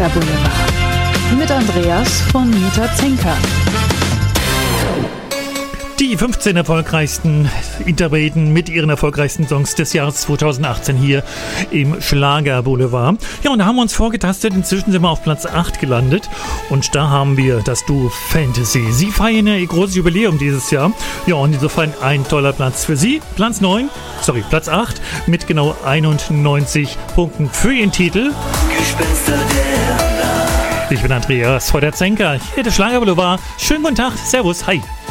Schlagerboulevard mit Andreas von Nita-Zenker. Die 15 erfolgreichsten Interpreten mit ihren erfolgreichsten Songs des Jahres 2018 hier im Schlagerboulevard. Ja, und da haben wir uns vorgetastet. Inzwischen sind wir auf Platz 8 gelandet. Und da haben wir das Duo Fantasy. Sie feiern ihr großes Jubiläum dieses Jahr. Ja, und insofern ein toller Platz für Sie. Platz 8 mit genau 91 Punkten für Ihren Titel. Gespenster der Nacht. Ich bin Andreas von der Zenker. Hier der Schlagerboulevard. Schönen guten Tag. Servus. Hi.